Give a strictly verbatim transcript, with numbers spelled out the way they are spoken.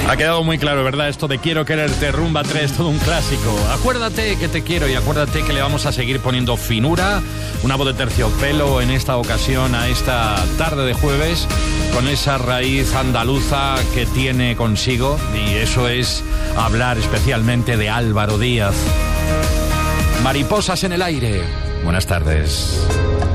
Ha quedado muy claro, ¿verdad? Esto de Quiero Quererte, Rumba tres, todo un clásico. Acuérdate que te quiero y acuérdate que le vamos a seguir poniendo finura, una voz de terciopelo en esta ocasión, a esta tarde de jueves, con esa raíz andaluza que tiene consigo, y eso es hablar especialmente de Álvaro Díaz. Mariposas en el aire. Buenas tardes.